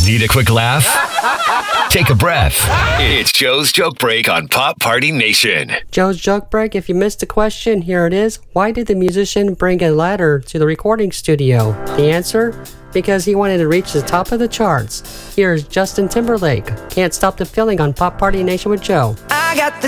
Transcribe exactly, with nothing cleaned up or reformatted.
Need a quick laugh? Take a breath. It's Joe's Joke Break on Pop Party Nation. Joe's Joke Break. If you missed the question, here it is. Why did the musician bring a ladder to the recording studio? The answer? Because he wanted to reach the top of the charts. Here's Justin Timberlake. Can't Stop the Feeling on Pop Party Nation with Joe. I got the